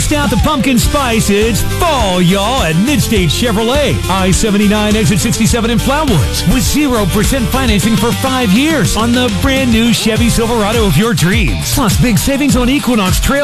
Bust out the pumpkin spice. It's fall, y'all, at Midstate Chevrolet. I-79 exit 67 in Flowood with 0% financing for 5 years on the brand new Chevy Silverado of your dreams. Plus big savings on Equinox Trail